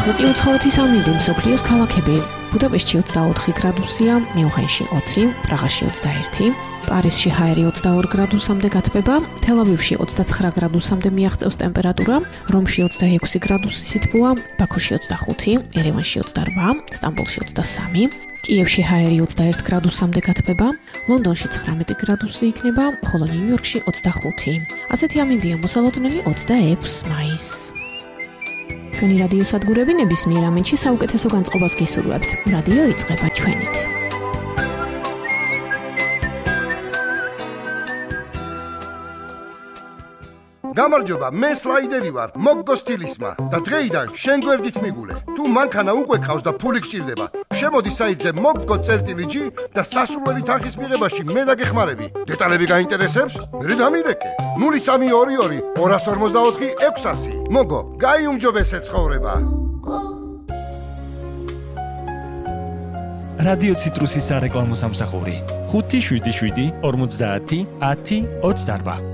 ახლა კი უცხოეთის ამინდი მსოფლიოს ქალაქები. ბუდაპეშტში 24 გრადუსია, მიუნხენში 20, პრაღაში 21, პარიზში ჰაერი 22 გრადუსამდე გათბება, თელ-ავივში 29 გრადუსამდე მიაღწევს ტემპერატურა, რომში 26 გრადუსი სითბოა, ბაქოში 25, ერევანში 28, სტამბოლში 23, კიევში ჰაერი 21 გრადუსამდე გათბება, ლონდონში 19 გრადუსი იქნება, ხოლო ნიუ-იორკში 25. ასეთი ამინდია მოსალოდნელი 26 მაისს. ჩვენი რადიო სადგურები ნებისმიერ ამენში საუკეთესო განწყობას გისურვებთ. რადიო იწყება ჩვენით. გამარჯობა, მე სლაიდერი ვარ, მოგგო სტილისმა და დღეიდან შენ გვერდით მიგულე. თუ მანქანა უკვე ყავს და ფული გჭირდება, შემოდი საიტზე moggo.gi და სასურველი თანხის მიღებაში მე დაგეხმარები. დეტალები გაინტერესებს? მე დამირეკე. 0322 254 600. მოგო, გაიუმჯობესე ცხოვრება. რადიო ციტრუსის სარეკლამო სამსახური 577 50 10 28